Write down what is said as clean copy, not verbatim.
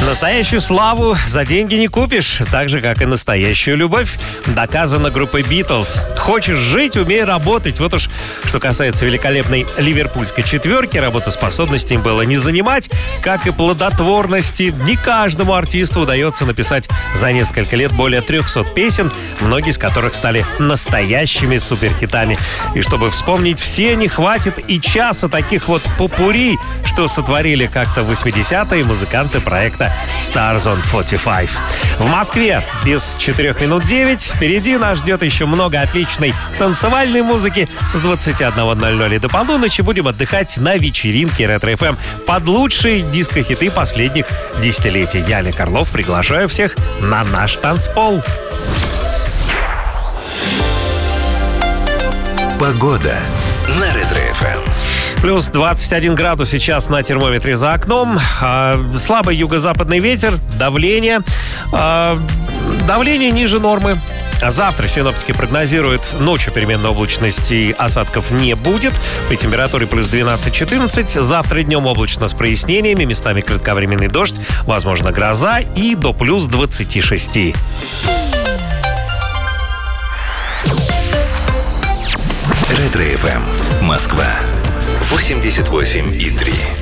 Настоящую славу за деньги не купишь, так же, как и настоящую любовь. Доказано группой Beatles. Хочешь жить, умей работать. Вот уж что касается великолепной ливерпульской четверки, работоспособности им было не занимать, как и плодотворности. Не каждому артисту удается написать за несколько лет более 300 песен, многие из которых стали настоящими суперхитами. И чтобы вспомнить все, не хватит и часа таких вот попурри, что сотворили как-то в 80-е музыканты проекта Stars on 45. В Москве без 4 минут 9. Впереди нас ждет еще много отличной танцевальной музыки. С 21:00 и до полуночи будем отдыхать на вечеринке Ретро-ФМ под лучшие диско-хиты последних десятилетий. Я, Олег Орлов, приглашаю всех на наш танцпол. Погода на Ретро-ФМ. Плюс 21 градус сейчас на термометре за окном. Слабый юго-западный ветер, давление. Давление ниже нормы. А завтра синоптики прогнозируют ночью переменной облачности, осадков не будет. При температуре плюс 12-14. Завтра днем облачно с прояснениями, местами кратковременный дождь, возможно гроза и до плюс 26. Ретро-ФМ. Москва. 88,3.